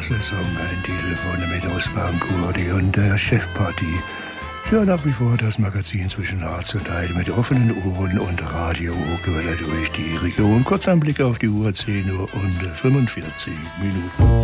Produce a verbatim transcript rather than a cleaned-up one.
Hochsaison, ein Titel von mit Ostbankurdi und der Chefpartie. Ja, nach wie vor das Magazin zwischen Harz und Heide mit offenen Ohren und Radio-Quelle durch die Region. Kurz ein Blick auf die Uhr, zehn Uhr und fünfundvierzig Minuten.